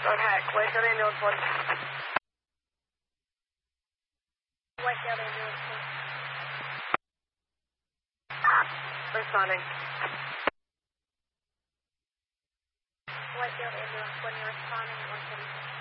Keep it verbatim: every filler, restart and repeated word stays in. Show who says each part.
Speaker 1: Okay, Whitefield ambulance one.
Speaker 2: Whitefield ambulance one.
Speaker 1: Responding.
Speaker 2: Whitefield ambulance one, you're responding at one forty-six.